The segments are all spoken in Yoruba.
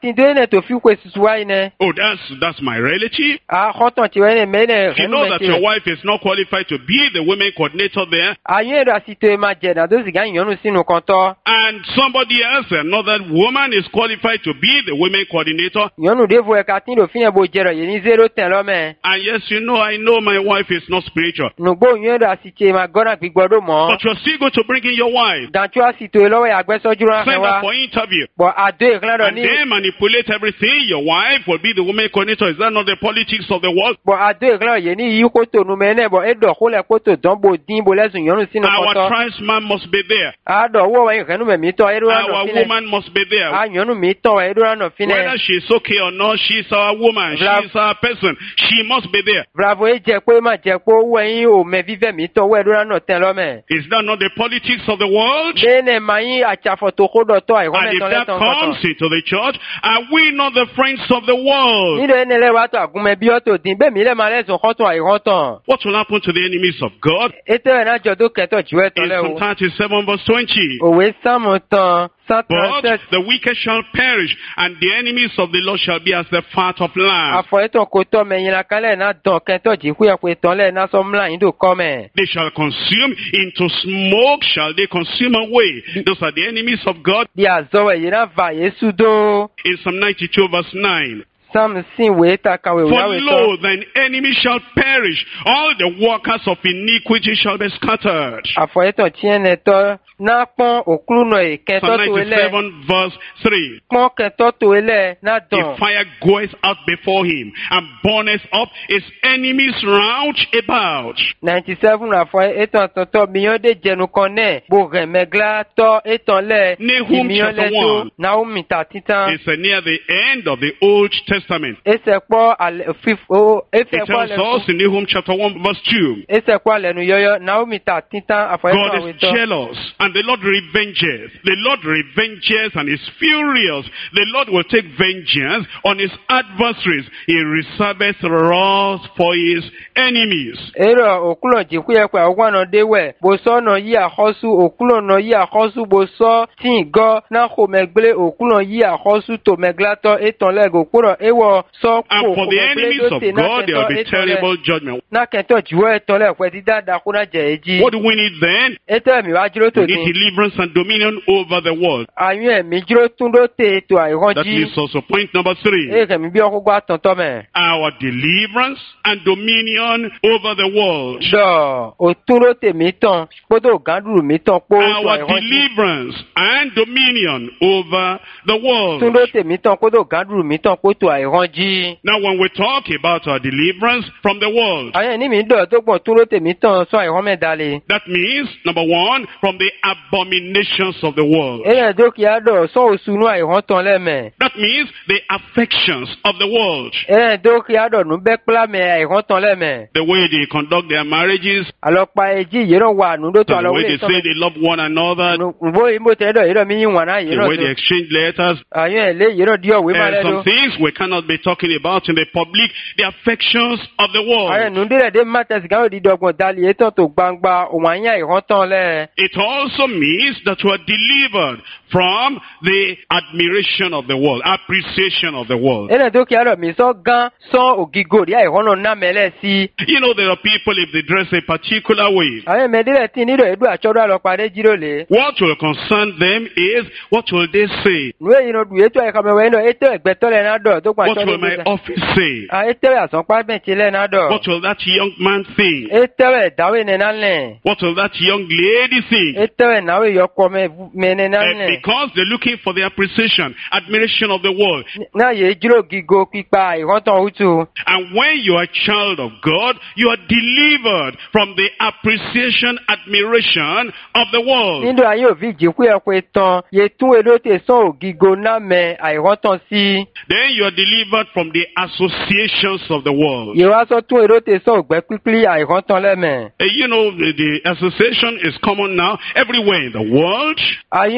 atindene to fi kwesuwa ine. Oh, that's my relative. Khoton ti wene mene. You know that your wife is not qualified to be the women coordinator there. Ayé do asito ma je na do ziga nyonu sinu konto. And somebody else, another woman, is qualified to be the women coordinator. Nyonu devo e katindo fine bo jero ye ni 0 10 lo me. And yes, you know, I know my wife is not spiritual. Nugbo nyonu do asite ma gona gbigbodo mo. But you're still going to bring in your wife. Dantu asito e lowo agbesoju ran Send her wa. for interview. But ado e kan do And ni. then manipulate everything. Your wife will be the women coordinator. Is that not the politics of the world? But ado e kan ye ni yi koto nu me ne bo edo ko le koto don bo din bo lesun nyonu sinu Our konto. tribesman must be there. Ado wo wa yin kanu me mi to edo ran Our no fine. woman must be there. Nyonu mi to edo ran no fine. Whether she's okay or not, she's our woman. She's our person. She must be there. Bravo e je pe ma je pe wo yin o me vive mi to we edo ran no ten lo me. Is that not the politics of the world? Bene mayin achafo to kodo to ai And if to that le comes into the church, are we not the friends of the world? ni ene le wa to agunme bi o to din be mi le ma le so kon to ai ron ton. What will happen to the enemies of God? Ete na jo do keto jiwe to In le Psalm o. 37 verse 20. Òwe Sáàmù tan But 137. the wicked shall perish, and the enemies of the Lord shall be as the fat of lambs. Àfọ̀yẹ́tọ̀ kò tọ́ mẹ́yìn la kálẹ̀ náà dán kẹ́tọ̀ jí kú ẹ̀pẹ́ tán lẹ̀ náà sọ múlá yín dò kọ́ mẹ́. They shall consume, into smoke shall they consume away. Those are the enemies of God. Bí àzọwọ̀ èyí náà fà Yéṣu dó. In Psalm 92 verse 9. Sáàmù sì wèé ta kàwé For òyàwé lo, tán. thine enemy shall perish, all the workers of iniquity shall be scattered. Àfọ̀yẹ́tọ̀ tí ẹnẹ tọ́ náà pọ́n òkúrú náà èyí kẹ́tọ́ Psalm tó ilẹ̀. 97 verse 3. Pọ́n kẹ́tọ́ tó ilẹ̀ náà The dán. fire goeth out before him, and burneth up his enemies round about. 97 àfọ̀yẹ́tọ̀ tọ̀tọ̀ mìíràn dé jẹnu kan náà. Bò rẹ̀ mẹ́glá tọ́ ètàn lẹ̀. Nahum Ìmìíràn chapter lẹ́tọ́. 1. Naomi tà títàn. It's near the end of the Old Testament. Ese kpɔ ale fifo efe It kpɔ tells ale us in Nahum chapter 1 verse 2. ese kpɔ ale nu yɔyɔ Naomi ta titan afɔ God efe is awetɔ jealous, and the Lord revenges. The Lord revenges and is furious. The Lord will take vengeance on his adversaries. He reserves wrath for his enemies. erɔ okulɔ dziku yɛ kpɛ ɔgbɔnɔ de wɛ bosɔ nɔ yi axɔsu okulɔ nɔ yi axɔsu bosɔ tí gɔ na xɔmɛgble okulɔ yi axɔsu tomɛglatɔ etɔn lɛ gokporɔ ewɔ sɔ And ko for the enemies xɔmɛgble do of te na God, there will kɛtɔ be etɔn lɛ terrible judgment. na kɛtɔ dziwɔ etɔn lɛ kpɛ dida da ko na dze edzi What do we need then? etɔ mi wa dzro to We need ni deliverance and dominion over the world. anyuɛ mi dzro tún do te to ayɔn That dzi leads us to point number 3. eye kɛmi bi ɔkó gbɔ atɔntɔ mɛ. Our deliverance and dominion over the world. Dɔ o tún tèmi tán kpótó gàdúrú mi tán kpó tó Our àìrọ́jú. deliverance and dominion over the world. Tún tèmi tán kpótó gàdúrú mi tán kpó tó àìrọ́jú. Now, when we talk about our deliverance from the world, Àyẹ̀ ní mi dọ̀ tó gbọ̀n tún tèmi tán sọ àìrọ́ mẹ́dálẹ̀. that means, number 1, from the abominations of the world. Eyín dókìá dọ̀ sọ òsùnú àìrọ́ tán lẹ́mẹ̀. That means the affections of the world. Eyín dókìá dọ̀ nù bẹ́ kplámẹ̀ àìrọ́ tán lẹ́mẹ̀. The way they conduct their marriages, Àlọ́pàá ẹjí yìírọ̀ wà nù dótó the way they àlọ́wọ́lẹ̀ say tán. they love one another, Nbó ìbò tẹ́ dọ̀ yìírọ̀ mi yín wà náà the yìírọ̀ way they tó. exchange letters. Àyẹ̀ lé yìírọ̀ díọ̀ wí má There are lẹ́dọ̀. some things we cannot be talking about in the public, the affections of the Àyẹ̀ world. nù délẹ̀ dé má tẹ̀sí káwé dídọ̀gbọ̀n dalẹ̀ ètò tó gbangba òun àyẹ̀ àìrọ́ tán lẹ́. It also means that we are delivered from the admiration of the world, appreciation of the world. Ene tó kí á lọ mi sọ gan sọ ògìgò rí àìrọ́nà náà mẹ́lẹ̀ sí. You know, there are people, if they dress a particular way, Àwọn ẹ̀mẹ́dẹ́rẹ̀ tí nílò èdè àtsọ́dọ̀ àlọ́pàdé jíròlè. what will concern them is, what will they say? Nùwé yìí nù ètò ẹ̀ka mẹ́wẹ́ iná ètò ẹ̀gbẹ́tọ́lẹ̀ náà dọ̀ tó gbà What tsọ́dọ̀ will my office say? ètò àsánpá bẹ̀ntì lẹ̀ náà dọ̀. What will that young man think? Ètò ẹ̀dáwé nẹ̀ náà lẹ̀. What will that young lady think? Ètò ẹ̀náwé yọkọ mẹ́nẹ̀ náà lẹ̀. Because they're looking for the appreciation, admiration of the world. Náà yẹ jírò gígo pípa àìrọ́ntàn òtù. And when you are a child of God, you are delivered from the appreciation, admiration of the world. Nílò ayé òfin jìkú ẹ̀kọ́ tán yẹ tún èlò tè sọ ògìgò náà mẹ́ àìrọ́ntàn sí. Then you are delivered from the associations of the world. Yẹ wá sọ tún èlò tè sọ ògbẹ́ pípílì àìrọ́ntàn lẹ́mẹ̀. You know, the association is common now everywhere in the world. Ayé ògbẹ́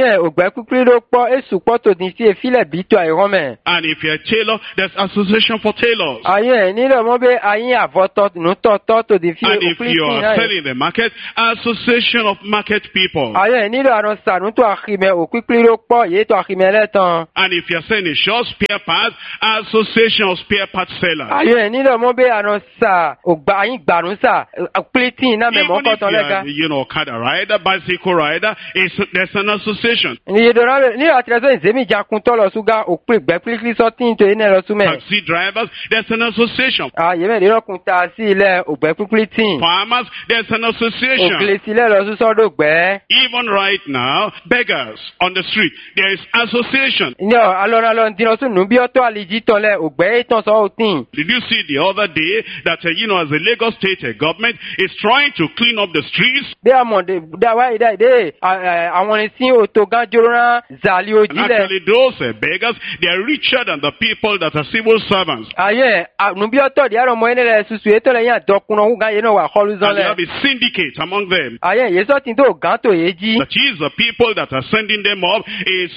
ògbẹ́ pípírí ló pọ̀ èsù pọ̀ tó ní sí efílẹ̀ bí tó àìrán mẹ́. And if you're a tailor, there's association for tailors. Ayé ẹ̀ nílò mọ́ bẹ́ ayé àvọ́tọ́ nùtọ̀tọ̀ tó di fi And if òpírí you sí are náà. selling the market, association of market people. Ayé ẹ̀ nílò àrùn sànú tó àkìmẹ̀ òpípírí ló pọ̀ yé tó àkìmẹ̀ lẹ́tàn. And if you're selling a shop, spare parts, association of spare part sellers. Ayé ẹ̀ nílò mọ́ bẹ́ àrùn sà ògbà ayé gbàrún sà òpírí tí iná mẹ́mọ́ Even if kọ́tàn lẹ́ga. you are, Okada rider, bicycle rider, there's an association. Ìyèdọ̀rọ̀ nílò àtìlẹ́sọ̀ ìzémi ìjakun tọ́lọ̀ ṣúgà òpírí gbẹ́ pírí sọ́tìn tó iná lọ súnmẹ́. Taxi drivers, there's an association. Ayé mẹ́rìnlọ́kùn ta sí ilẹ̀ ògbẹ́ pípírí tì. Farmers, there's an association. Ògìlè sílẹ̀ lọ súnsọ́dọ̀ gbẹ́. Even right now, beggars on the street, there is association. Ní alọ́nalọ́ dínlọ́sùn nù bí ọ̀tọ̀ àlejì tọ́lẹ̀ ògbẹ́ ìtàn sọ́ òtìn. Did you see the other day that, as the Lagos state government is trying to clean up the streets? Bí a mọ̀ dáwà ìdá àwọn ẹ̀sìn òtò gánjọ́rọ́ náà zàlí And òjìlẹ̀. actually, those beggars, they are richer than the people that are civil servants. Ayé nùbí ọ̀tọ̀ di àrọ̀ mọ́ ẹni rẹ̀ ṣuṣu ètò lẹ́yìn àdọ́kùnrin ọ̀hún gáyé náà wà kọlu And they zọ́lẹ̀. have a syndicate among them. Ayé èyí sọ́tìn tó gán tó yé jí. That is, the people that are sending them up is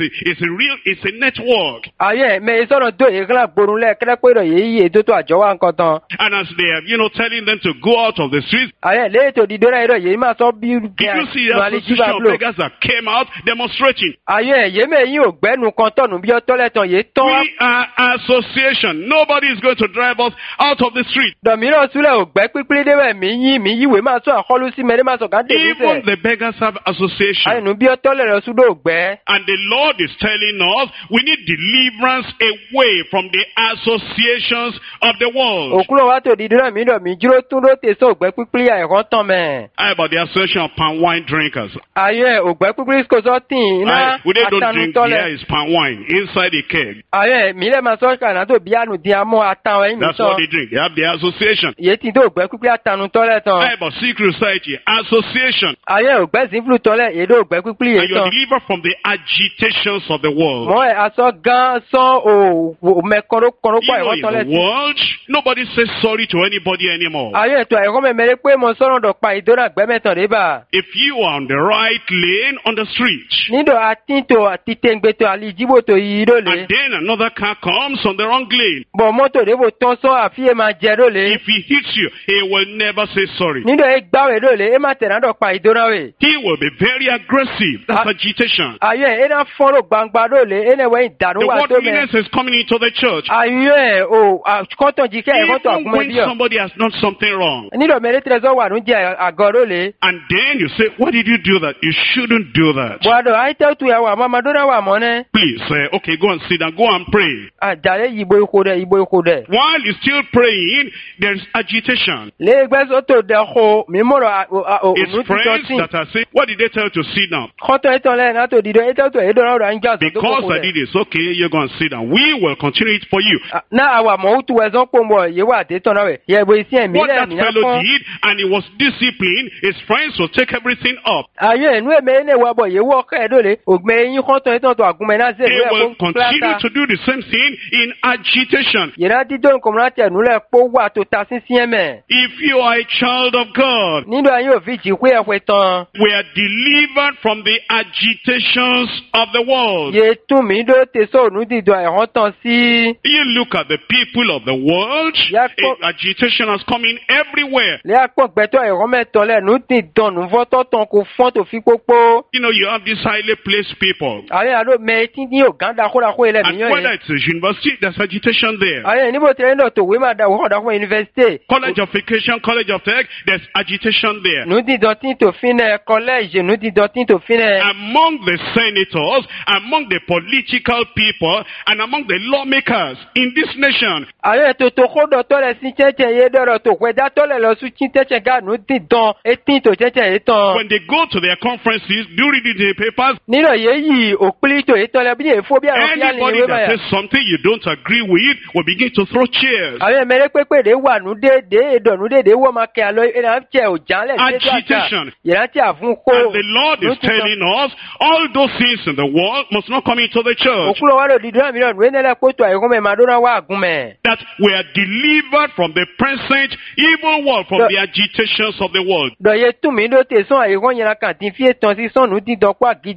a network. Ayé mẹ́yìí sọ̀rọ̀ tó yé kílà gbórun lẹ̀ kẹ́lẹ́ pé ìrọ̀ yéyí ètò tó àjọwà nǹkan tán. And as they are, telling them to go out of the streets, Ayé léètò dídọ́rà ìrọ̀ yéyí máa sọ bí did you see the association of beggars that came out demonstrating? Ayé yé mẹ́yìn ògbẹ́nu kan tọ̀nù bí ọtọ́ lẹ́tàn yé tán wá. We are association. Nobody is going to drive us out of the street. Dọ̀míràn súlẹ̀ ògbẹ́ pípírí débẹ̀ mí yíwèé máa tún àkọlù sí mẹ́rin máa sọ̀gá dé Even nísẹ̀. the beggars have association. Àyìnú bí ọtọ́ lẹ̀ lọ súdò ògbẹ́. And the Lord is telling us we need deliverance away from the associations of the world. Òkúrò wá tó dídúrà mí dọ̀mí jíró tún ló tẹ̀sán ògbẹ́ pípírí àìkọ́ tán mẹ́. How about the association of palm wine drinkers? Ayé ògbẹ́ pípírí kò sọ tì iná We don't drink beer, àtànútọ́lẹ̀. it's palm wine inside a keg. Ayé mi lẹ́ máa sọ kànáà tó bí ànú di amọ́ àtàwọn ẹ̀yìn mi That's what tán. they drink. They have the association. Yé ti tó ògbẹ́ pípírí àtànútọ́lẹ̀ tán. How about secret society? Association. Ayé ògbẹ́ sínflù tọ́lẹ̀ èdè ògbẹ́ pípírí yé And you're tán. delivered from the agitations of the world. Mọ́ ẹ̀ aṣọ gan sán mẹ́kànlókànlókọ̀ ẹ̀kọ́ In tọ́lẹ̀ the sí. world, nobody says sorry to anybody anymore. Ayé ètò ẹ̀kọ́ mẹ́mẹ́rẹ́ pé mo sọ̀rọ̀ dọ̀pa ìdóná gbẹ́mẹ́tàn rébà. If you are on the right lane on the street, Nídò àtìntò àtìtẹ̀ngbẹ̀tò àlìjíbòtò yìí lólè. and then another car comes on the wrong lane, Bọ̀ mọ́tò rébò tán sọ àfihàn máa jẹ lólè. if he hits you, he will never say sorry. Nídò ẹ gbáwé lólè ẹ má tẹ̀lé dọ̀pa ìdóná wẹ̀. He will be very aggressive. That's agitation. Ayé ẹ náà fọ́nrọ̀ gbangba lólè ẹ náà wẹ̀ ìdàrú The wà tó mẹ́. worldliness is coming into the church. Ayé ẹ o kọ́tàn jí kẹ́ ẹ̀kọ́ tó Even àgúnmọ́ when bí ọ. somebody has done something wrong. Nídò mẹ́rẹ́ tẹ̀sán wà ní jẹ àgọ́ lólè. And then you say, why did you do that? You shouldn't do that. Bọ̀dọ̀ àìtẹ́ tu ẹ̀wà mọ́mọdúnrún wà mọ́ ní. Please, okay, go and sit down. Go and pray. Àjàlẹ̀ yìí ìbò ikú dẹ̀. While he's still praying, there's agitation. Lẹ́gbẹ́sọ̀ tó dẹ̀ ko mímọ́rọ̀ òun His ti friends tọ́sí. that are saying, what did they tell you to sit down? Kọ́tọ̀ ètò lẹ́yìn náà tó dìdọ̀ ètò tó èdò ọ̀rọ̀ àńjà tó Because I did this, okay, you're going to sit down. We will continue it for you. Náà àwà mọ̀ òtù ẹ̀sán pò mọ̀ yìí wà dé tọ̀nà rẹ̀. Yẹ ìbò ìsìn ẹ̀mí What that lẹ́yìn náà fellow fún. did, and he was disciplined, his friends will take everything up. Ayé ìnú èmi ẹ̀nà ìwà bọ̀ yìí wọ́ ọ̀kẹ́ ẹ̀dọ́lẹ̀ ògbẹ́ eyín kọ́tọ̀ ètò tó àgúnmẹ́ náà They zẹ̀ will continue to do the same thing in agitation. Yẹ̀rá dídó nǹkan láti ẹ̀nú lẹ̀ pọ̀ wà tó ta sísí ẹ̀mẹ̀. If you are a child of God, Nínú ayé òfin jì pé ẹ̀fẹ̀ tán. we are delivered from the agitations of the world. Yẹ tún mi dó tẹ̀sán ònú dìdọ̀ ẹ̀hán tán sí. You look at the people of the world, agitation is coming everywhere. Lẹ́ àpọ̀ gbẹ́tọ̀ ẹ̀hán mẹ́tọ̀ lẹ́nu ti dànù fọ́tọ̀ tán kò fọ́n tó fi pópó. You have these highly placed people. Ayé àdó mẹ́ tí ní Uganda kórakó ilẹ̀ And mìíràn whether yẹn. it's a university, there's agitation there. Ayé níbo tẹ̀lé náà tòwé máa da òwúrọ̀ dáfún yunifásitì. College of Education, College of Tech, there's agitation there. Nù dídọ̀ tí tò fi nẹ̀ kọ́lẹ́ẹ̀jì nù dídọ̀ tí tò fi nẹ̀. Among the senators, among the political people, and among the lawmakers in this nation. Ayé tòtò kódọ̀ tọ́lẹ̀ sí chẹ́chẹ́ yé dọ̀rọ̀ tó pẹ́ dá tọ́lẹ̀ lọ sí chẹ́chẹ́ gà nù dídọ̀ etí tò chẹ́chẹ́ yé tán. When they go to their conferences, do read it in the papers. Nínú yé yìí òpìlì tò yé tọ́lẹ̀ bí yẹ fó bí àwọn fíà ní Anybody ìwé that báyà. says something you don't agree with will begin to throw chairs. Ayé mẹ́rẹ́ pépè dé wà nù dédé èdò nù dédé wọ́n máa kẹ́ àlọ́ ẹ̀rọ àǹtẹ̀ òjàlẹ̀ Agitation. Yẹ̀rá tí a fún kó. And the Lord is telling us all those things in the world must not come into the church. Òkúrò wà lòdì dúró mìíràn nù ẹ̀nẹ́lẹ̀ kótó àìkú mẹ́ màdúrà wà gùn mẹ́. That we are delivered from the present evil world, from the agitations of the world. Dọ̀yẹ tún mi ló tẹ̀sán àìkú yẹn kan tí fi ètò sí sọ̀nù dídọ̀ kó àgídí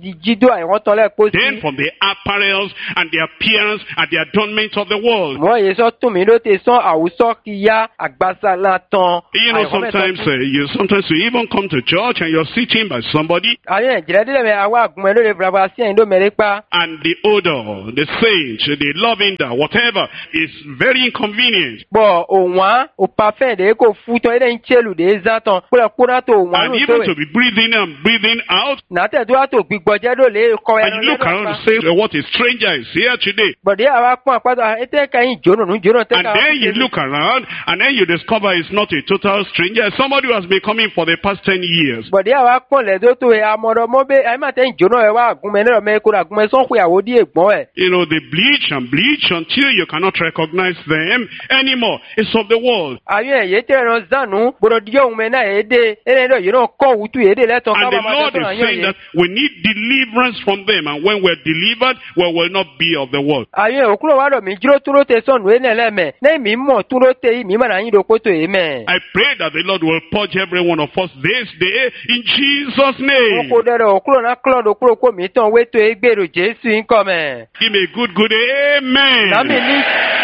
di jídó àìrántán lẹ́ẹ̀kọ́ Then sí. from the apparels and the appearance and the adornment of the world. Mọ̀ yìí sọ tún mi ló ti sán àwùsọ kí ya àgbàsá látàn. You know, sometimes you even come to church and you're sitting by somebody, Àwọn ìjìnlẹ̀ dídẹ̀ mi àwọn àgùnmọ̀ lórí ìfúrabà sí ẹ̀yìn ló mẹ́rin pa. and the odor, the scent, the lavender, whatever, is very inconvenient. Bọ̀ òwọ́n òpàfẹ́ ìdè kò fún tán ẹ̀dẹ̀ ń tẹ́lù dé zátàn kúrẹ̀ kúrẹ́ tó òwọ́n And ló tó even to ẹ̀. be breathing in and breathing out, Nàtẹ̀dúrà tó gbígbọ́jẹ́ ló lè kọ́ and you look around and say, what a stranger is here today. Bọ̀dé àwa pọ́n àpáta ẹ̀tẹ́ kẹ́yìn jónà And then you look around, and then you discover it's not a total stranger, it's somebody who has been coming for the past 10 years. Bọ̀dé àwa pọ́n lẹ́dọ́ tó ẹ̀ àmọ̀rọ̀ mọ́ bẹ́ẹ̀ ẹ̀ má tẹ́yìn jónà ẹ̀ wá àgúnmẹ́ lẹ́rọ̀ mẹ́kọ́ àgúnmẹ́ sọ́nkù ìyàwó dí ègbọ́n ẹ̀. You know, they bleach and bleach until you cannot recognize them anymore. It's of the world. Àwọn ẹ̀yẹ́ tẹ́ ẹran zánú gbọdọ̀ díjọ́ òun mẹ́ náà èdè ẹ̀rẹ́dọ̀ yìí náà kọ́ òwútu èdè lẹ́tọ̀ And the Lord is saying that we need deliverance from them, and when we're delivered, we will not be of the world. Àwọn òkúrò wa lọ mi dúró túró tẹ sọnù ẹ̀ lẹ́mẹ̀ lẹ́yìn mi mọ̀ túró tẹ yìí mi mà náà yín ló kótó yìí mẹ́. I pray that the Lord will purge every one of us this day in Jesus' Wọ́n name. kó dẹ́rẹ́ òkúrò náà kílọ̀ òkúrò kó mi tán wétò égbèrò Jésù ń kọ́ mẹ́. Give me a good amen. Lámì ní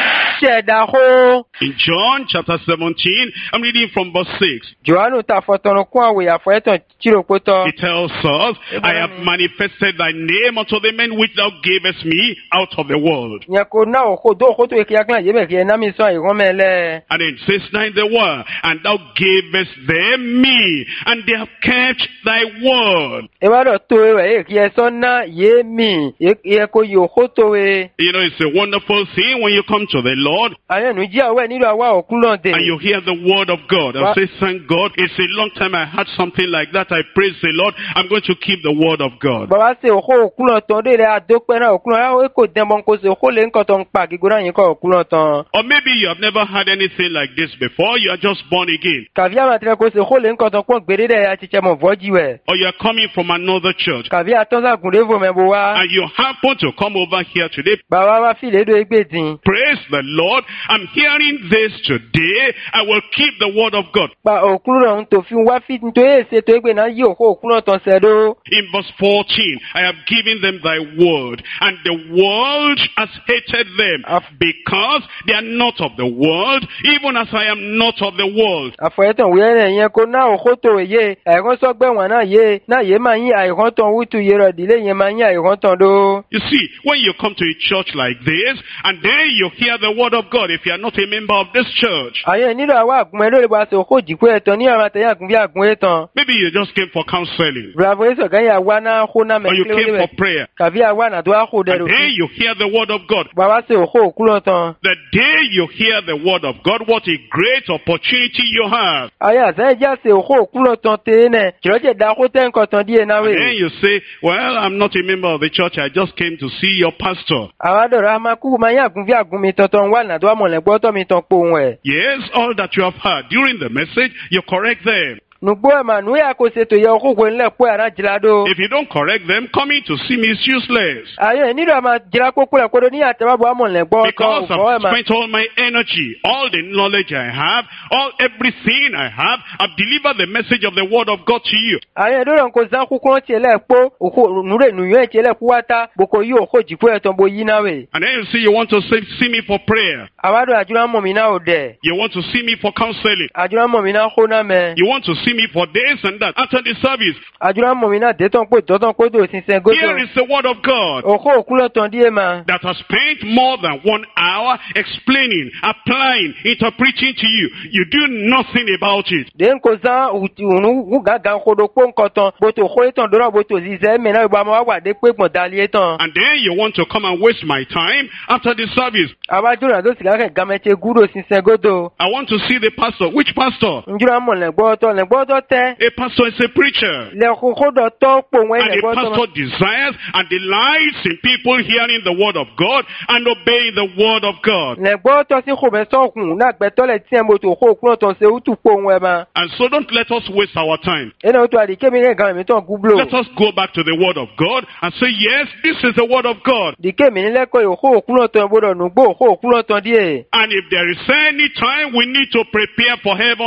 ṣẹ̀dá hó. In John chapter 17, I'm reading from verse 6. Jòhánù ta fọ̀tọ̀nù kún àwòyà fọ́ ẹ̀tàn tìrò pótọ́. He tells us, I have manifested thy name unto the men which thou gavest me out of the world. Yẹn kò náà òkò dó òkò tó yẹ kí akílà yé bẹ̀ kí ẹ náà mi sọ ìrán mẹ́lẹ̀. And then says 9 the word, and thou gavest them me, and they have kept thy word. Ìwádọ̀ tó ewẹ̀ yìí kí ẹ sọ náà yé mi, yẹ kó yìí òkò tó e. You know, it's a wonderful thing when you come to the Lord Àwọn ẹnu jí àwẹ̀ nílò àwa òkú lọ́dẹ. and you hear the word of God and say, thank God, it's a long time I had something like that. I praise the Lord. I'm going to keep the word of God. Bàbá ṣe òkú òkú lọ tán dé rẹ̀ àdópẹ́ náà òkú náà ó kò dẹ́mọ̀ kó ṣe òkú lè ń kọ́ tán pa gígùn náà yín kọ́ òkú lọ tán. Or maybe you have never had anything like this before. You are just born again. Kàbí àmà tẹ́lẹ̀ kó ṣe òkú lè ń kọ́ tán pọ̀ gbèrè rẹ̀ àti tẹ́ mọ̀ vọ́jì wẹ̀. Or you are coming from another church Kàbí àtọ́sàgùn lévò mẹ́bọ̀ wá. and you happen to come over here today. Bàbá wa fi lédo égbè dín. Praise the Lord. I'm hearing this today. I will keep the word of God. Pa òkú náà ń tòfin wá fi nítorí èsè tó égbè náà yí òkú náà tán sẹ́dó. In verse 14, I have given them thy word, and the world has hated them because they are not of the world, even as I am not of the world. Àfọ̀yẹ́tàn wíyẹn rẹ̀ yẹn kó náà òkú tó yé àìrán sọ́gbẹ̀wọ̀n náà yé máa yín àìrán tán wútu yé rọ̀ ìdílé yẹn máa yín àìrán tán dó. You see, when you come to a church like this, and then you hear the word of God, if you are not a member of this church, Àyẹ̀ nílò àwọn àgùnmọ̀ lórí bá ṣe òkú jìkú ẹ̀tàn ní àwọn àtẹ̀yìn àgùn bí àgùn ẹ̀tàn. maybe you just came for counseling, Bravo èso gẹ́yìn àwa náà kó náà or you mẹ́kílẹ̀ came wẹ̀. for prayer, Kàbí àwa náà tó wá kó and dẹrù. then you hear the word of God. Bàbá ṣe òkú òkú lọ tán. The day you hear the word of God, what a great opportunity you have. Àyẹ̀ àtẹ̀yìn já ṣe òkú òkú lọ tán tẹ́ náà. Jìrọ̀jẹ̀ dá kó tẹ́ nǹkan tán díẹ̀ náà And then wẹ̀. you say, well, I'm not a member of the church, I just came to see your pastor. Àwa dọ̀rọ̀ a máa kú máa yín àgùn bí àgùn mi tọ̀tàn wà náà tó wà mọ̀lẹ́gbọ́ tọ́ mi tán pohùn ẹ̀. Yes, all that you have heard during the message, you correct them. Nùgbọ́ ẹ̀ mà nù yà kó ṣe tó yẹ òkú ńlẹ̀ pọ̀ àrà jìládó. If you don't correct them, coming to see me is useless. Àyẹ̀ nílò àmà jìlá kókó rẹ̀ kódó ní àtẹ̀wábọ̀ àmọ̀lẹ́gbọ́ Because tọ́ I've spent all my energy, all the knowledge I have, everything I have, I've delivered the message of the word of God to you. Àyẹ̀ lórí nǹkan zan kúkú rántí ẹlẹ́pọ̀ òkú nùrẹ̀ nùyọ̀ ẹ̀tì ẹlẹ́pọ̀ wá tá boko yí òkú jìkú ẹ̀tàn bo yí náà wẹ̀. And then you see you want to see me for prayer. Àwádọ̀ àjúrà mọ̀ mi náà ò dẹ̀. You want to see me for counseling. Àjúrà mọ̀ mi náà kó náà mẹ́. You want to see me for this and that after the service. Àjúrà mọ̀ mi náà dẹ́tàn pé tọ́tàn pé dò sísẹ́ gódò. Here is the word of God Òkú òkú lọ́tàn díẹ̀ mà. that has spent more than 1 hour explaining, applying, interpreting to you. You do nothing about it. Dè ń kó zan òun gàgà kodo pé nǹkan tán bótó kó ètàn dọ́rọ̀ bótó zizẹ́ mẹ́ná ìgbà máa wà dé pé gbọ̀n dalí ètàn. And then you want to come and waste my time after the service. Àwájú rẹ̀ tó sì lákẹ̀ gàmẹ́tẹ̀ gúrò sísẹ́ gódò. I want to see the pastor. Which pastor? Njúra mọ̀ lẹ́gbọ́tọ̀ tẹ́. A pastor is a preacher. Lẹ́kọ̀ọ́kọ́ dọ̀ tọ́ pò wọ́n And a lẹ́gbọ́tọ̀. pastor desires and delights in people hearing the word of God and obeying the word of God. Lẹ́gbọ́tọ̀ sí kò bẹ́ sọ́kùn lágbẹ́tọ́lẹ̀ tí ẹ̀ mọ́tò kó òkú ọ̀tọ̀ ṣe ó tù pò wọn ẹ̀ ma. And so don't let us waste our time. Ẹnà tó àdìké mi ní ẹ̀gá mi tán gúblò. Let us go back to the word of God and say, yes, this is the word of God. Dìké mi ní lẹ́kọ̀ọ́ òkú òkú ọ̀tọ̀ gbọ́dọ̀ nùgbò òkú òkú ọ̀tọ̀ díẹ̀. And if there is any time we need to prepare for heaven,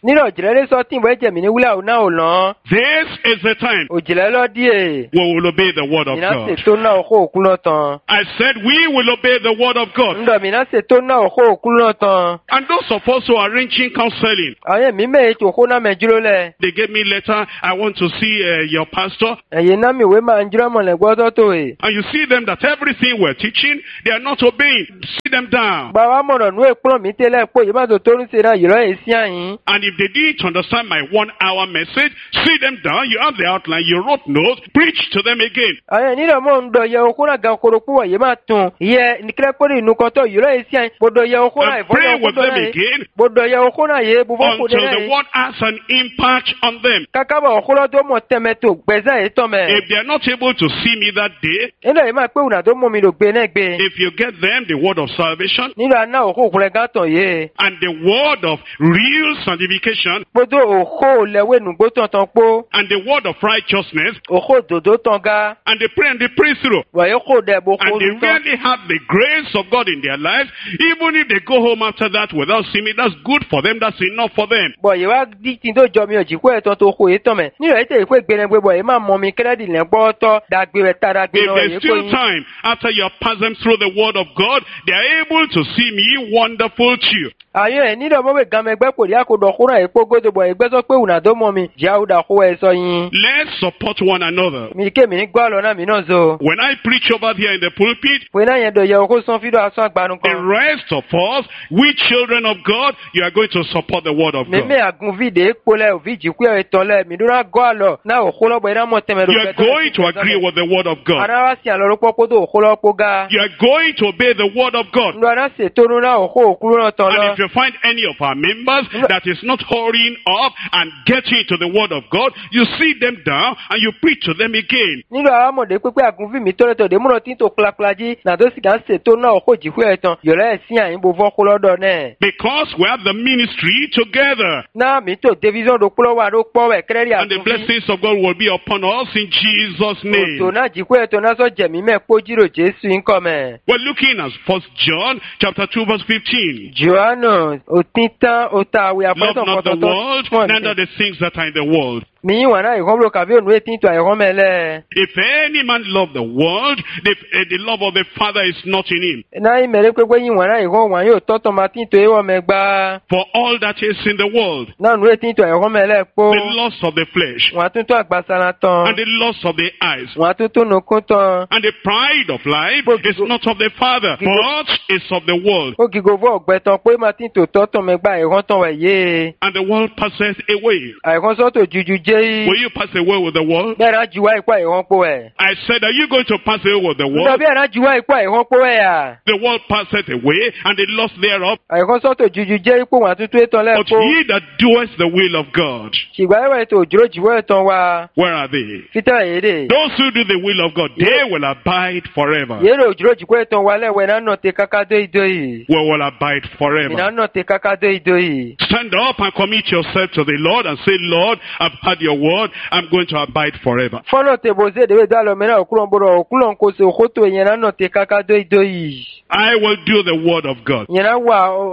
Nínú òjìlélẹ́ sọ́tìn ìwé jẹ̀mí ní wúlẹ̀ òun náà ò lọ́n. This is the time Òjìlélọ́ díẹ̀. we will obey the word of Mìíràn God. ṣètò náà òkú òkú náà tán. I said we will obey the word of God. Ńdọ̀ mìíràn ṣètò náà òkú òkú náà tán. And those of us who are arranging counseling, Àwọn èmi mẹ́rin tó kó náà mẹ́júró lẹ̀. they gave me letter, I want to see your pastor. Ẹ̀yìn náà mi ìwé máa ń jírọ́ mọ̀lẹ́ gbọ́dọ̀ tó e. And you see them that everything we're teaching, they are not obeying. Sit them down. Bàbá mọ̀nà nú èpúrọ̀ mi tẹ́lẹ̀ pé yìí má tó tó ń ṣe náà yìí lọ́yẹ̀ sí àyín. And if they didn't understand my 1 hour message, sit them down. You have the outline, you wrote notes, preach to them again. Àwọn ènìyàn mọ̀ ń dọ̀ yẹ okó náà gan koropó wọ̀ yìí máa tún. Yẹ nìkẹ́lẹ́ pé inú kan tó yìí lọ́yẹ̀ sí àyín. Bọ̀dọ̀ yẹ okó náà And pray ìfọ́yẹ̀ okó with tó them náà yẹ. again Bọ̀dọ̀ yẹ okó náà yẹ bùbọ́ kò dé until náà the yẹ. word has an impact on them. Kákábọ̀ okó lọ́dọ̀ mọ̀ tẹ́mẹ̀ tó gbẹ̀zá yìí tọ́ mẹ́. If they are not able to see me that day, Nílò yìí máa pé òun àdó mú mi lò gbé náà gbé. if you get them the word of salvation Nílò àná òkú òkúrẹ́ gátàn yé. and the word of real sanctification Gbódò òkó lẹ́wé nùgbó tán tán pó. and the word of righteousness Òkó dòdó tán ga. and they pray and they pray through, Wọ̀nyí kò dẹ̀ bó kó and they lù tán. really have the grace of God in their lives, even if they go home after that without seeing me, that's good for them, that's enough for them. Bọ̀ yìí wá dí tí tó jọ mi ò jí kó ẹ̀tọ́ tó kó yìí tán mẹ́. Nílò yìí tẹ̀ ìkó ìgbéni gbé bọ̀ yìí máa mọ mi kẹ́lẹ́dì lẹ́ gbọ́ tọ́ dàgbé rẹ̀ tara gbé If lọ there's yìí kó still yín. time after you have passed them through the word of God, they are able to see me wonderful to you. Àyè ẹ̀ nílò mọ́ bẹ̀ gan mẹ́gbẹ́ kò rí àkódọ̀ kúrò èpo gbódò bọ̀ ìgbẹ́ sọ pé òun àdó mọ́ mi jẹ́ àwùdà kó ẹ̀ sọ yín. Let's support one another. Mi ké mi ní gbọ́ àlọ́ náà mi náà zo. When I preach over here in the pulpit, Pé náà yẹn dọ̀ yẹ okó sán fídọ̀ asán àgbàánu the kan. rest of us, we children of God, you are going to support the word of Mímí God. àgùn fìdí èpo lẹ̀ òfin jìkú ẹ̀ tán lẹ̀ mi dúró gọ́ àlọ́ náà òkó lọ́gbọ̀ iná mọ̀ tẹ̀mẹ̀ You are going to agree with the word of God. Àná wá sí àlọ́ lọ́pọ̀ kó tó òkó lọ́pọ̀ ga. You are going to obey the word of God. Ńlọ àná ṣètò náà òkó òkú náà tán lọ. And if you find any of our members that is not hurrying up and getting to the word of God, you sit them down and you preach to them again. Nílò àwọn ọmọdé pípé àgùn fìmí tó lẹ́tọ̀ dèmúrọ̀ tí ń tò kúlákúlájí nàdó sì kà ń ṣètò náà òkó jìkú ẹ̀ tán yọ̀rọ̀ ẹ̀ sí àyìnbó fọ́kú lọ́dọ̀ náà. Because we have the ministry together. Náà mi tó division ló kúlọ̀ wà ló pọ̀ wẹ̀ kẹ́rẹ́rì And the àgùn fìmí. blessings of God will be upon us in Jesus' name. Òtò náà jìkú ẹ̀ tó náà sọ jẹ̀mí mẹ́ kó jírò Jésù ń kọ́ mẹ́. We're looking at 1 John chapter 2 verse 15. Jòhánù òtítàn òtàwé Love àpọ́tàn not the world, pọ̀tọ̀tọ̀. neither the things that are in the world. Mi yín wà náà ìkọ́mọ́lò kàbí ònú etí tó àìkọ́ mẹ́lẹ̀. If any man love the world, the love of the Father is not in him. Náà ìmẹ̀rẹ́ pépé yín wà náà ìkọ́ wà yóò tọ́tọ̀ máa tí tó éwọ́ mẹ́gbà. For all that is in the world, Náà nú etí tó àìkọ́ mẹ́lẹ̀ pó. the lust of the flesh, Wọ́n á tún tó àgbàsára tán. and the lust of the eyes, Wọ́n á tún tó nùkún tán. and the pride of life is not of the Father, but is of the world. Ó gígo fún ọ̀gbẹ́ tán pé máa tí tó tọ́tọ̀ mẹ́gbà àìkọ́ tán wẹ̀ yé. And the world passeth away. Àìkọ́ sọ́tò juju jẹ́ yí. Will you pass away with the world? Bẹ́ẹ̀ náà juwá ipá àìkọ́ pọ̀ ẹ̀. I said, are you going to pass away with the Nígbà world? bẹ́ẹ̀ náà juwá ipá àìkọ́ pọ̀ ẹ̀ à. The world passeth away, and the lust thereof. Àìkọ́ sọ́tò juju jẹ́ ipò wọn àtúntò ètò But lẹ́ẹ̀kọ́. he that doeth the will of God, Ṣùgbọ́n ẹ̀rọ ètò òjòrò jìwọ́ ẹ̀tàn wa. where are they? Fítà èdè. Those who do the will of God, they will abide forever. Yẹ́rọ òjòrò jìwọ́ ẹ̀tàn wa lẹ́wẹ̀ náà nà tẹ káká dó ìdó yìí. We will abide Ìná forever. nà tẹ káká dó ìdó yìí. Stand up and commit yourself to the Lord and say, Lord, I've heard your word. I'm going to abide forever. Fọ́nà tẹ bó ṣe èdèwé dálọ́ mẹ́rin òkúlọ̀ ń bọ̀rọ̀ òkúlọ̀ ń kó se òkótó ìyẹn náà nà tẹ káká dó ìdó yìí. I will do the word of God. Ìyẹn náà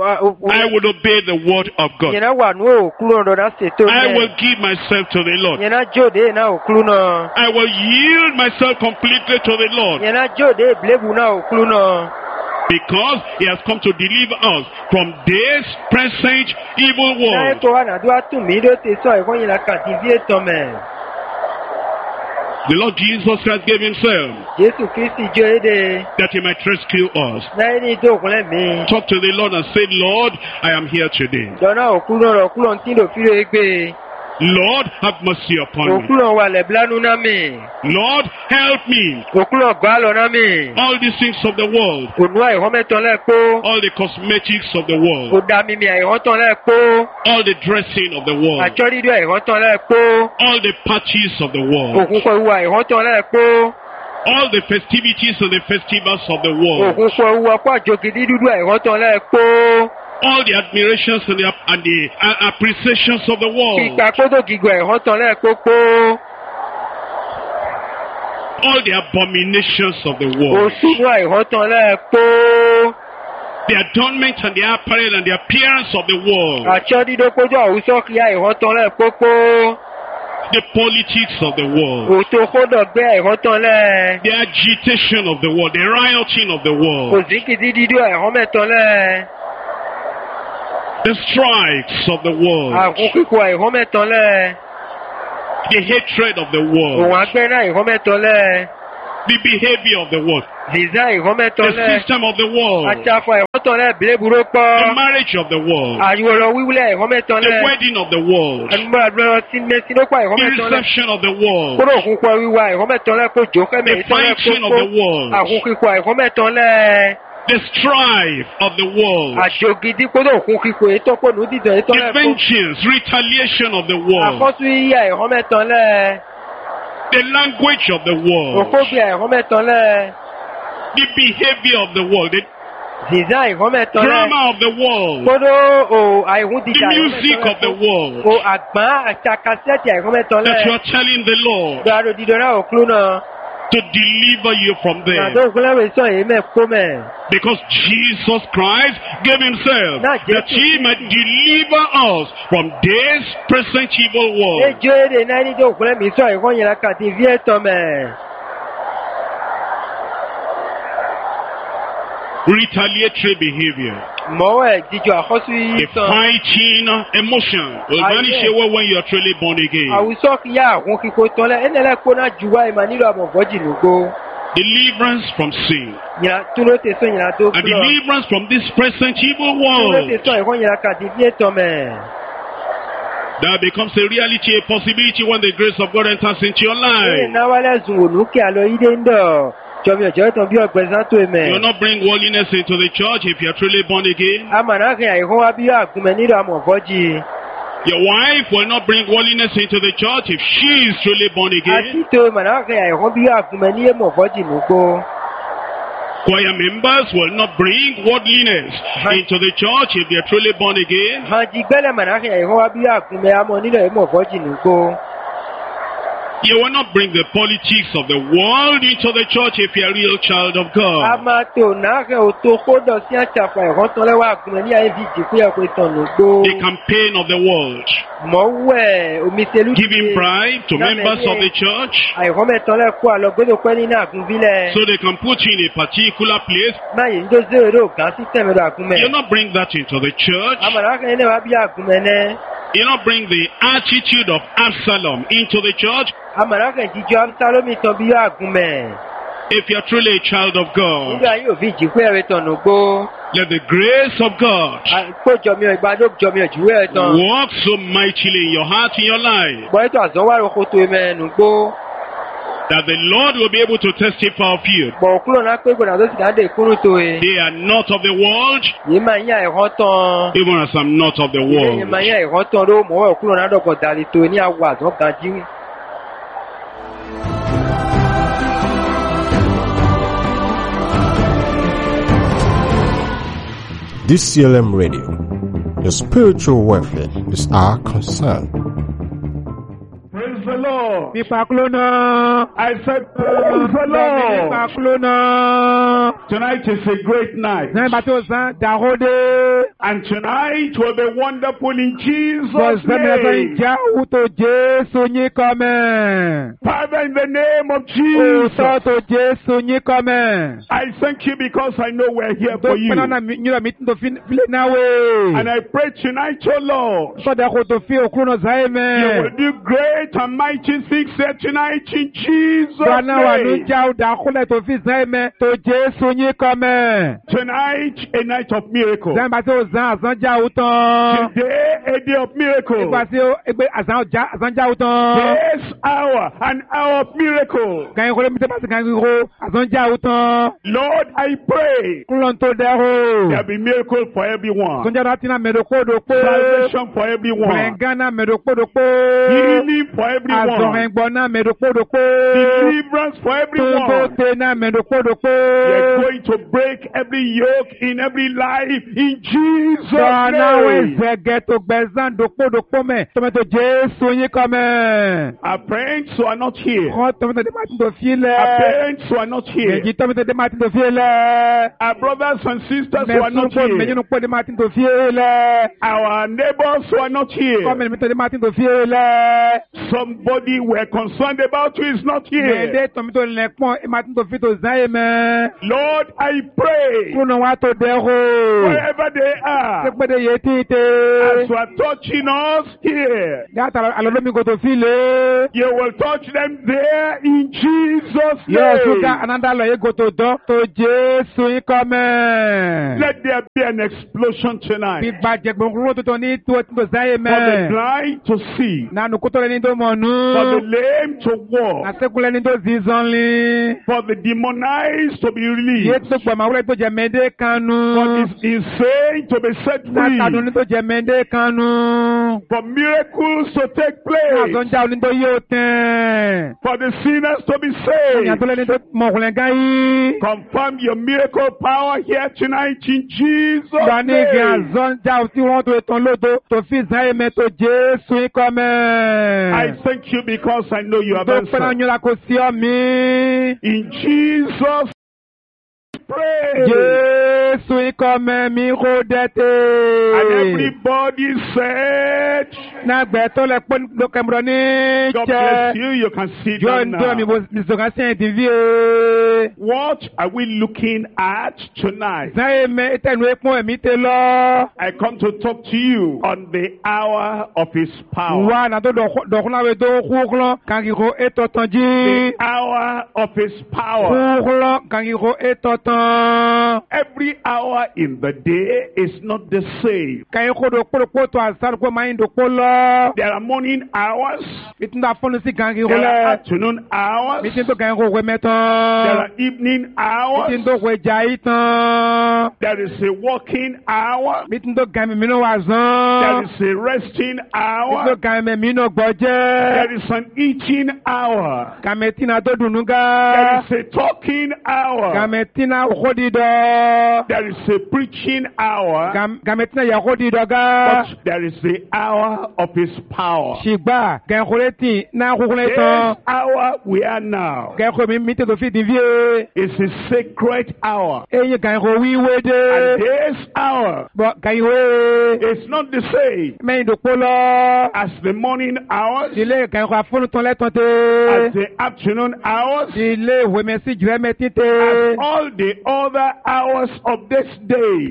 I will obey the word of ìyẹn God. náà wà nú òkúlọ̀ ọ̀dọ̀ náà ṣètò I will rẹ̀. give myself to the Lord. Ìyẹn náà jóde náà òkúlù náà. I will yield myself completely to the Lord, Ìyẹn náà jóde ìbílẹ̀bù náà òkúlù náà. because he has come to deliver us from this present evil Náà world. ètò ànàdúrà tún mí ló ti sọ ẹ̀kọ́ yìí la kàdí bí ètò mẹ́. The Lord Jesus Christ gave himself Jésù Kristi jó èdè. that he might rescue us. Náà ní ìdókòlẹ̀ mi. Talk to the Lord and say, Lord, I am here today. Jọ̀nà òkúlọ̀ rọ̀ òkúlọ̀ ń tí lò fílò égbé. Lord, have mercy upon me. Òkúlọ̀ wà lẹ̀bílánú náà mi. Lord, help me. Òkúlọ̀ gbá lọ náà mi. All these things of the world, Ònú àìhọ́ mẹ́tọ́ lẹ́ẹ̀kọ́. all the cosmetics of the world, Òdà mímí àìhọ́ tán lẹ́ẹ̀kọ́. all the dressing of the world, Àjọ dídú àìhọ́ tán lẹ́ẹ̀kọ́. all the parties of the world, Òkúnkọ̀ ìwà àìhọ́ tán lẹ́ẹ̀kọ́. all the festivities and the festivals of the world, Òkúnkọ̀ ìwà pọ̀ àjòkè dídú àìhọ́ tán lẹ́ẹ̀kọ́. all the admirations and the appreciations of the world, Pípa kótó gígùn àìhọ́ tán lẹ́ẹ̀kọ́. all the abominations of the world. Òṣùnú àìhọ́ tán lẹ́ẹ̀kọ́. the adornment and the apparel and the appearance of the world, Àtsɔɖiɖokpodzo àwùsɔkìá ìhɔtɔn lɛ kpokpo. the politics of the world, Òtòkódɔ̀gbé ìhɔtɔn lɛ. the agitation of the world, the rioting of the world, Òzìkìdídídó ìhɔmɛtɔn lɛ. the strikes of the world, Àkókò ìhɔmɛtɔn lɛ. the hatred of the Òun world, agbẹ́nà ìhɔmɛtɔn lɛ. the behavior of the world, Zìzá ìhɔmɛtɔn the lɛ. system of the world, Àtsàfọ̀ ìhɔtɔn lɛ bìlébùró the kpɔ. marriage of the world, Àyùwọ̀lọ̀ wíwúlẹ̀ ìhɔmɛtɔn the lɛ. wedding of the world, Ànúmọ̀ràdúrà tí mẹ́sìnókò the ìhɔmɛtɔn lɛ. reception of the world, Kóró òkúkọ wíwá ìhɔmɛtɔn lɛ kó jò kẹ́mi the ìtọ́lẹ̀ fighting of the kókó. world, Àkókò ìhɔmɛtɔn lɛ. the strife of the world, Àjògidì kóró òkúkọ ìtọ́kọ̀ nùdídọ̀ the ìtọ́lẹ̀ kó. vengeance, retaliation of the world, Àkọ́sù yíyá ìhɔmɛtɔn lɛ. the language of the world, Òkóbíà ìhɔmɛtɔn lɛ. the behavior of the world, the Zìzá ìhɔmɛtɔn lɛ. drama of the world, Kóró o the àìhúndíjà music of the world, o àgbá àtsakasẹ́tì àìhɔmɛtɔn that you lɛ. are telling the Lord Gbàdó dídọ̀rà òkúlù náà. to deliver you from them. Gbàdó òkúlù náà sọ èyí mẹ́ kó mẹ́. Because Jesus Christ gave himself Now, that he might deliver us from this present evil world. Ejò èdè náà ní ìjọ òkúlù mi sọ ìwọ́n yẹn kàtí viẹ́tọ̀ mẹ́. Retaliatory behavior, Mọ̀wẹ́ jíjọ àkọ́sù yìí a tán. fighting emotion will vanish away when you are truly born again. Àwùsọ kìí yá àwọn kíkó tán lẹ ẹnẹlẹ kó náà juwá ìmọ̀ nílò àmọ̀fọ́jì lógo. Deliverance from sin Yìnyín tó ló ti sọ yìnyín tó and kúlọ̀. deliverance from this present evil Tó ló ti world. sọ ìwọ́n yẹn kàtí viẹ́tọ̀ mẹ́. That becomes a reality, a possibility when the grace of God enters into your Ṣé life. ìnáwó lẹ́sùn ònúkẹ́ àlọ́ yìí dé ń dọ̀? Jọmi ọ̀jọ́ tán bí ọ̀gbẹ́sán tó You mẹ́. will not bring worldliness into the church if you are truly born again. Amànàkìn àìkún wá bí àgùnmẹ̀ nílò àmọ̀fọ́jì. Your wife will not bring worldliness into the church if she is truly born again. Àtìtò mànàkìn àìkún bí àgùnmẹ̀ nílò àmọ̀fọ́jì lógo. Choir members will not bring worldliness into the church if they are truly born again. Hànjì gbẹ́lẹ̀ mànàkìn àìkún wá bí àgùnmẹ̀ àmọ̀ nílò àmọ̀fọ́jì lógo. You will not bring the politics of the world into the church if you are a real child of God. Amato nàkẹ́ òtò kódọ̀ sí àtsàfà ẹ̀họ́n tán lẹ́wọ́ àgùnmẹ̀ ní ayé fi jìkú yẹ kó tàn lógo. The campaign of the world, Mọ̀wẹ́ omiselu giving bribe to members of the church àìkọ́mẹ̀tàn lẹ́kọ́ àlọ́ gbọ́dọ̀ pẹ́ nínú àgùnbílẹ̀. so they can put you in a particular place. Máyì ń dó zéèrè ògá sísẹ̀mù ẹ̀rọ àgùnmẹ̀. You not bring that into the church. Amànàkẹ́ yẹn náà wá bí àgùnmẹ̀ náà. You not bring the attitude of Absalom into the church. Amànàkẹ́ jíjọ Absalomi tán bí àgùnmẹ̀. If you are truly a child of God, Nígbà yóò fi jìkú ẹ̀rẹ́ tàn lógbó. let the grace of God Àkójọmi ìgbàdó jọmi ìjúwé ẹ̀ tán. work so mightily in your heart, in your life, Bọ́ ètò àzọ́wárò kó tó ẹ̀mẹ̀ nùgbó. that the Lord will be able to testify of you. Bọ̀ òkúrò náà pé gbọ̀dọ̀ tó sì dáńdé ìkúrú tó e. They are not of the world, Yìí máa ń yá ẹ̀họ́ tán. even as I'm not of the Yìí world. máa ń yá ẹ̀họ́ tán ló mọ̀wẹ́ òkúrò náà dọ̀gbọ̀ dàlí tó ní àwọ̀ àzọ́gàjí. DCLM Radio. Your spiritual welfare is our concern. Praise the Lord. Pípaklóná. I said, praise the Lord. Pípaklóná. Tonight is a great night. Nígbà tó sàn dàródé. And tonight will be wonderful in Jesus' Bọ̀sẹ̀mi ẹ̀fọ́ name. ìjà òwúto Jésù yín kọ́mẹ̀. Father, in the name of Òótọ́ Jesus, tó Jésù yín kọ́mẹ̀. I thank you because I know we're here Tó for you. pinnu náà yíra mi tó fi náà wé. And I pray tonight, oh Lord, Sọ́dọ̀ kò tó fi òkúrò náà sáyé you mẹ́. will do great and mighty things here tonight in Jesus' Gbọ́nà wà ló name. já ọ̀dà kúlẹ̀ tó fi sáyé mẹ́ tó Jésù yín kọ́mẹ̀. Tonight, a night of miracles. Sẹ́yìn tó zan àzán já o tán. Today, a day of miracles. Nígbà tí ó gbé àzán já o tán. This hour, an hour of miracles. Kàn yín kó lé mi tẹ́ bá sì kàn yín kó àzán já o tán. Lord, I pray Kúlọ̀ tó dẹ́rù. there be miracle for everyone. Sọ́njà náà ti náà mẹ́dọ̀ kó do pé. Salvation for everyone. Gánà mẹ́dọ̀ kó do pé. Healing for Àzán Deliverance for everyone. You're going to break every yoke in every life in Jesus' name. Our parents who are not here. Our parents who are not here. Our brothers and sisters who are not here. Our neighbors who are not here. Somebody we're concerned about who is not here. Lord, I pray wherever they are, as you are touching us here, you will touch them there in Jesus' name. Let there be an explosion tonight. For the blind to see. For the lame to walk. For the demonized to be released. For the insane to be set free. For miracles to take place. For the sinners to be saved. Confirm your miracle power here tonight in Jesus' name. I thank you because I know you have answered. In Jesus' pray. And everybody said, God bless you. You can sit down now. What are we looking at tonight? I come to talk to you on the hour of His power. The hour of His power. Every hour in the day is not the same. There are morning hours. There are afternoon hours. There are evening hours. There is a working hour. There is a resting hour. There is an eating hour. There is a talking hour. There is a preaching hour. But there is the hour of His power. This hour we are now is a sacred hour. And this hour is not the same as the morning hours, as the afternoon hours, as all the other hours of this day.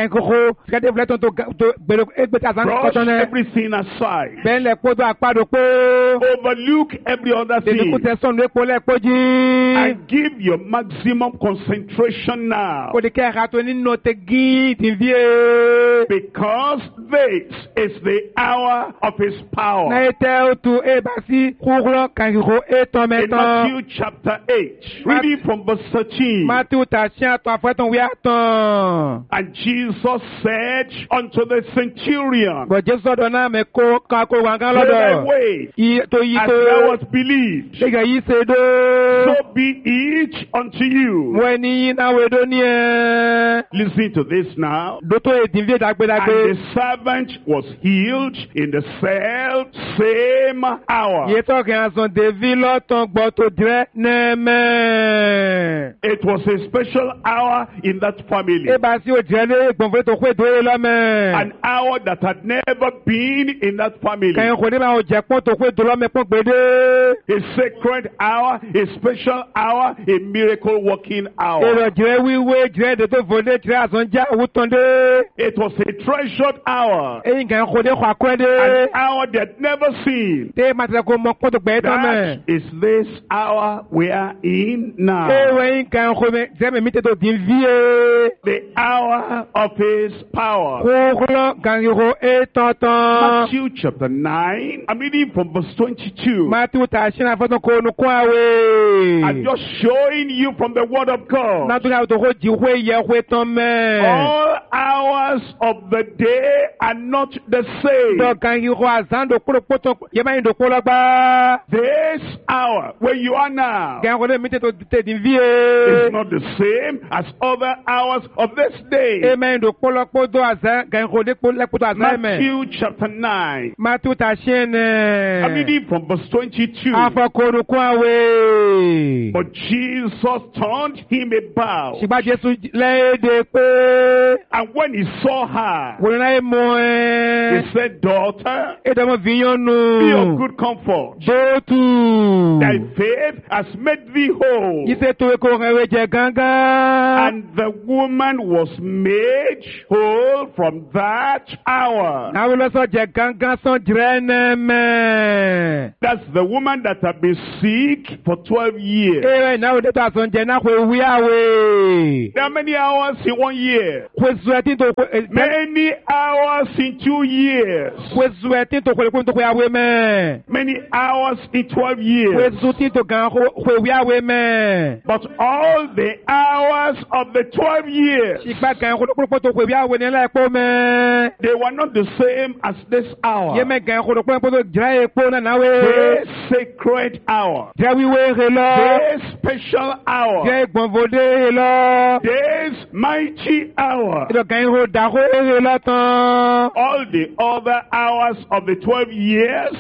Brush everything aside. Overlook every other thing. And give your maximum concentration now. Because this is the hour of His power. In Matthew chapter 8, reading from verse 13. And Jesus said unto the centurion, Go thy way, as thou hast believed, so be it unto you. Listen to this now. And the servant was healed in the same hour. It was a special hour in that family. An hour that had never been in that family. A sacred hour, a special hour, a miracle working hour. It was a treasured hour. An hour they had never seen. That is this hour we are in now. The hour of His power. Matthew chapter 9. I'm reading from verse 22. I'm just showing you from the Word of God. All hours hours of the day are not the same. This hour where you are now is not the same as other hours of this day. Matthew chapter 9. I'm reading from verse 22. But Jesus turned him about, and when he saw her, he said, Daughter, be of good comfort. Thy faith has made thee whole. And the woman was made whole from that hour. That's the woman that had been sick for 12 years. There are many hours in 1 year. Many hours in 2 years. Many hours in 12 years. But all the hours of the 12 years, they were not the same as this hour. This sacred hour. This special hour. This mighty hour. All the other hours of the 12 years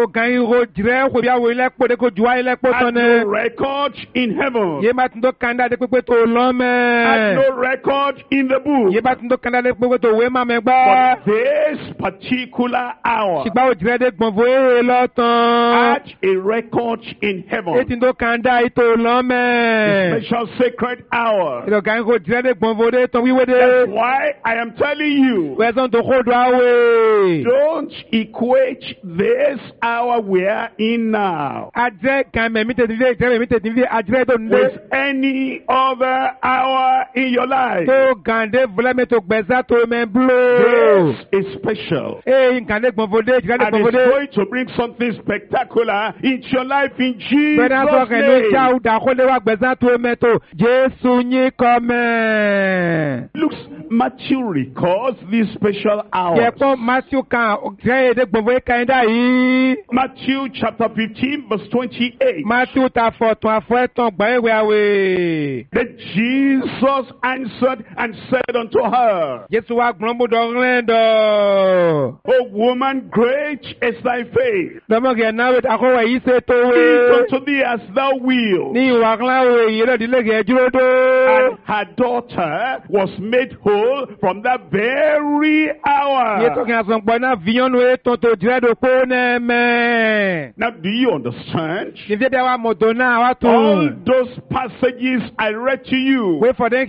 had no record in heaven. Had no record in the book. But this particular hour had a record in heaven. The special sacred hour. That's why I am telling you, don't equate this hour we are in now with any other hour in your life. This is special. And it's going to bring something spectacular into your life in Jesus' name. Look, Matthew records this special hour. Matthew chapter 15 verse 28. Then Jesus answered and said unto her, O woman, great is thy faith. Be it unto thee as thou wilt. And her daughter was made whole from that very hour. Now, do you understand? All those passages I read to you,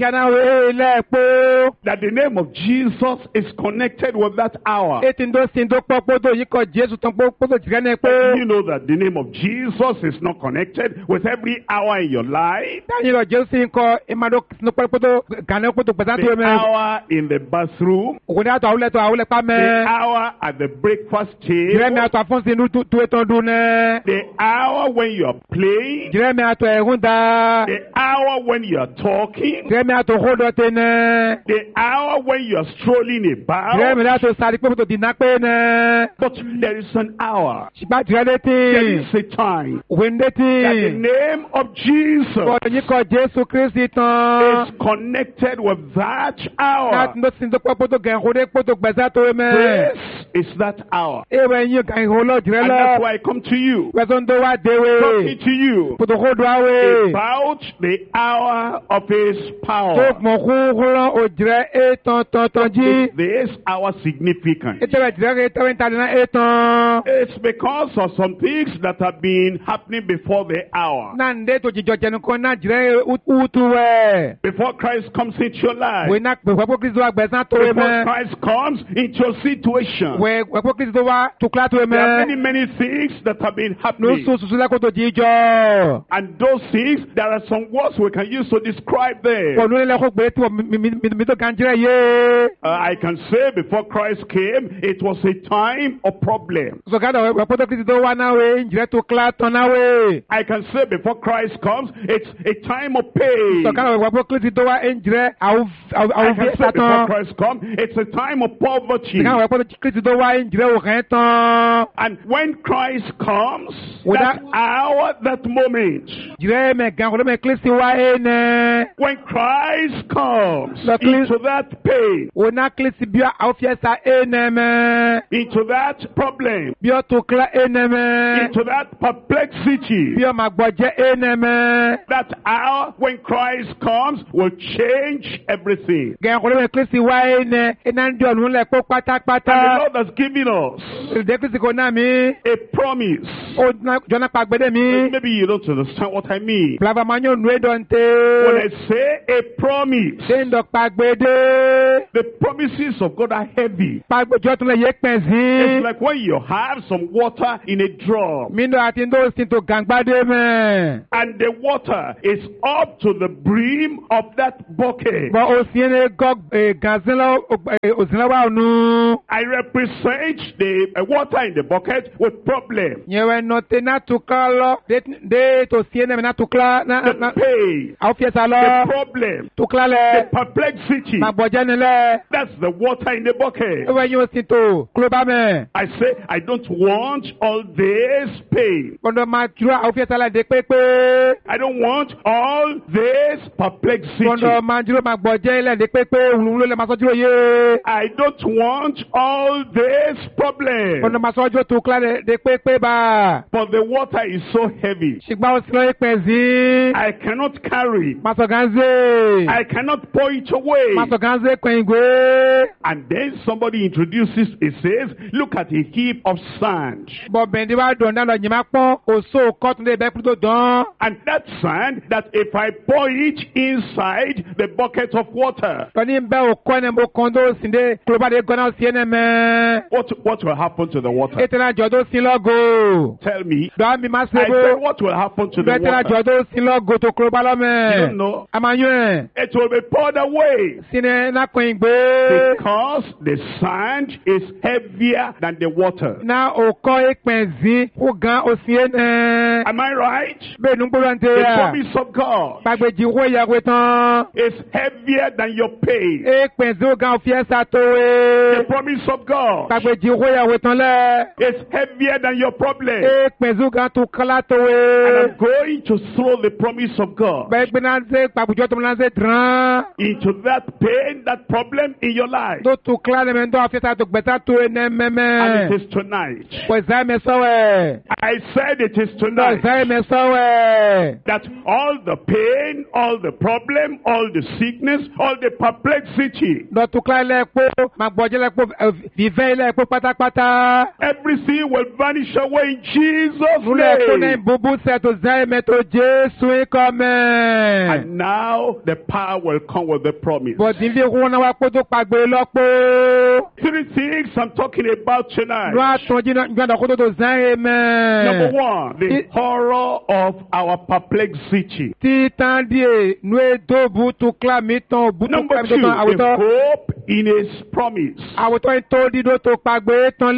that the name of Jesus is connected with that hour. You know that the name of Jesus is not connected with every hour in your life. The hour in the bathroom, the hour at the breakfast table, the hour when you are playing, the hour when you are talking, the hour when you are strolling about. But there is an hour, there is a time that the name of Jesus is connected with that hour. This is that hour. And that's why I come to you, talking to you about the hour of His power. This hour significant. It's because of some things that have been happening before the hour. Before Christ comes into your life, before Christ comes into your situation, Where Kristi tó wá tukla tó There are ẹ̀mẹ́. many things that have been Ló happening. sọ sùsù lẹ́kọ̀ọ́ tó jíjọ́. And those things, there are some words we can use to describe them. Pọ̀lú lẹ́kọ̀ọ́ gbé tí wọ́n mi tó kàn jẹ́rẹ̀ yé. I can say before Christ came, it was a time of problem. Sọ̀kadà wẹ̀ pọ́tọ́ Kristi tó wá náà wẹ̀ njẹ́ tukla tán náà wẹ̀. I can say before Christ comes, it's a time of pain. Sọ̀kadà wẹ̀ pọ́tọ́ Kristi tó wá njẹ́ àwọn I fi can say before tán. Christ comes, it's a time of poverty. Sọ̀kadà wẹ̀ pọ́tọ́ Kristi tó wá njẹ́ òkè tán. And when Christ comes, Without- that hour, that moment, Jìrẹ́ mẹ̀ gan kò ló mẹ̀ Kristi wá ẹ̀nẹ́. when Christ comes Look, into that pain, Wò ná Kristi bí àwọn fi ẹ̀sà ẹ̀nẹ́ mẹ́. into that problem, Bí ọ tukla ẹ̀nẹ́ mẹ́. into that perplexity, Bí ọ máa gbọ́jẹ́ ẹ̀nẹ́ mẹ́. that hour when Christ comes will change everything. Gẹ̀ẹ́ kò ló mẹ̀ Kristi wá ẹ̀nẹ́. Iná ń di ọ̀nù lẹ̀ kó And the pátápátá. Lord has given us Ìdè Kristi kò náà mi. a promise. Ó jọ́nà pàgbẹ́dẹ́ mi. Maybe you don't understand what I mean. Plava máa ń yóò nù é When dọ̀ntẹ́. I say a promise, Ṣé ń dọ̀ pàgbẹ́dẹ́? the promises of God are heavy. Pàgbẹ́jọ́ tún lè yé pẹ̀ It's sí. like when you have some water in a drum Mi ń dọ̀ àti ń dọ̀ sí tó gàngbádé mẹ́. and the water is up to the brim of that bucket. Bọ̀ òsì ẹni gọ́ òsìnlọ́wọ́ ọ̀nù. I represent the water in the bucket with problem, Nyɛwɛ nɔte na tukla lɔ de to sie nɛmɛ na tukla the na pain, aw fiɛ sa the lɔ problem, tukla the lɛ perplexity. ma gbɔdze ni lɛ That's the water in the bucket. ewɛ nyi o si to kuloba mɛ I say, I don't want all this pain. kɔndɔ ma turo aw fiɛ sa la de kpekpe I don't want all this perplexity. kɔndɔ ma turo ma gbɔdze lɛ de kpekpe wuluwulu lɛ ma sɔ turo ye I don't want all this problem. kɔndɔ ma sɔ turo tukla lɛ de kpekpe ba But the water is so heavy. sigba o si lɔ ye kpɛ zi I cannot carry. ma sɔ ganze I cannot pour it away. ma sɔ ganze kpɛngwe And then somebody introduces, it says, look at a heap of sand. bɔn bɛndi b'a dɔn da lɔ ɲama kpɔn o so kɔtun de bɛ kuto dɔn. And that sand, that if I pour it inside the bucket of water, Tọ́ni bẹ́ o kọ́ ẹni mo kàn tó sin de kuloba de gọ́nà sí ẹni mẹ́. what will happen to the water? Ètò ìjọ tó sin lọ́gò. Tell me. Dọ́wọ́ mi máa ṣe I bó. said, what will happen to the Bẹ́tẹ̀ ìjọ water? tó sin lọ́gò tó kuloba You don't lọ́mẹ́. know. A máa yún ẹ̀. It will be poured away Sinẹ n'akùn ìgbé. because the sand is heavier than the water. Na o kọ́ ìpín zin kó gan o sin ẹnẹ. Am I right? Bẹ́ẹ̀ ni gbọ́dọ̀ ń tẹ̀ The yà. promise of God Gbàgbéjì wo ìyàwó tán. is heavier than your pain. Ìpín zin o gan o fi ẹ̀sà tó The e. promise of God Gbàgbéjì wo ìyàwó tán lẹ̀. is heavier than your problem. Ìpín zin o gan tó kọ́lá tó And e. I'm going to throw the promise of God Bẹ́ẹ̀ gbé náà ṣe gbàgbéjọ́ tó náà ṣe dùn. into that pain, that problem in your life. Do tu klane men do afeta to gbeta to ene And meme. it is tonight. Pues za me sowe. I said it is Do tonight za me sowe. that all the pain, all the problem, all the sickness, all the perplexity, Do tu klane po magboje le po vive le po pátápátá. everything will vanish away in Jesus' Nule po ne name. bubu se to za me to Jesu come. And now the power will come with the promise. But divi ko na wa po to pagbe lopo. Three things I'm talking about tonight. No atonji na ngada ko to za Number me. one, the horror of our perplexity. Ti tandie no do bu tu klami ton bu tu Number klami two, ton the awuto. hope in His promise. Àwòtọ́ tó dídó tó pàgbé tán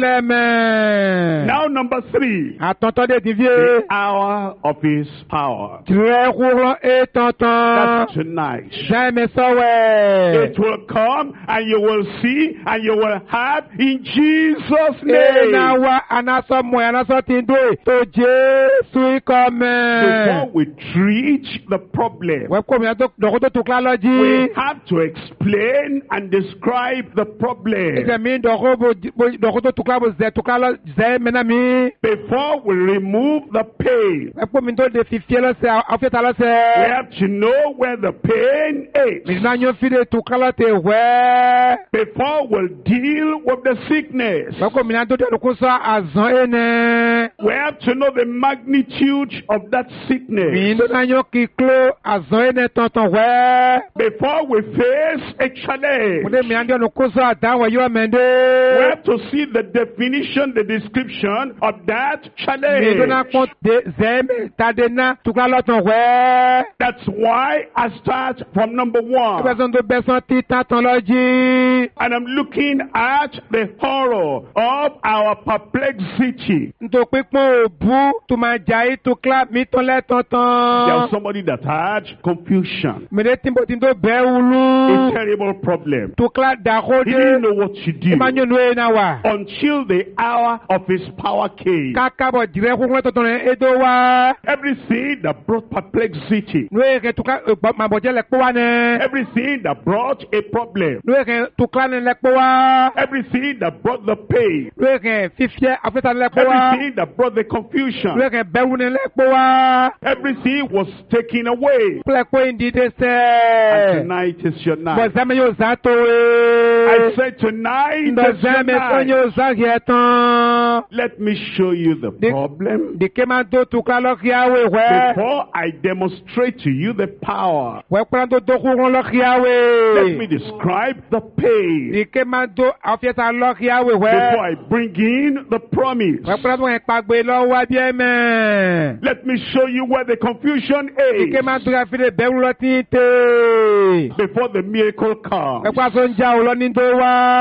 lẹ́mẹ̀. Now number three, Àtọ̀tọ̀ dé ti fi the hour of His power. tìrẹ kúrọ̀ ètọ̀tàn. That's tonight. Jẹ́mi sọ́wẹ́. It will come and you will see and you will have in Jesus' Ena name. wa anasọ mọ̀ anasọ ti ń dó tó Jésù ikọ̀ Before mẹ́. we treat the problem, Wẹ́ kó mi dọ̀kọ́ tó tukla lọ we jí. have to explain and describe the problem Ìṣẹ̀ mi dọ̀kọ́ tó tukla bò zẹ̀ tukla lọ zẹ̀ mẹ́nà mi. before we remove the pain. Wẹ́ kó mi tó de fìfìẹ́ lọ́sẹ̀ àfẹ́ta We lọ́sẹ̀. have to know where the pain is. Mìíràn yóò fi de tukla lọ tẹ̀ wẹ́. before we'll deal with the sickness. Bako mina do de ko sa azan ene. We have to know the magnitude of that sickness. Mi do na yo ki klo azan ene tonton we. Before we face a challenge. Mo de mi ande no ko sa da wa yo mende. We have to see the definition, the description of that challenge. Mi do na ko de zeme tadena tukla loton we. That's why I start from number 1. And I'm looking at the horror of our perplexity. There's somebody that had confusion. A terrible problem. He didn't know what to do until the hour of his power came. Everything that brought perplexity, everything that brought a problem, everything that brought the pain, everything that brought the confusion, everything was taken away. And tonight is your night. I said tonight is your night. Let me show you the problem before I demonstrate to you the power. Let me describe the pain before I bring in the promise. Let me show you where the confusion is before the miracle comes.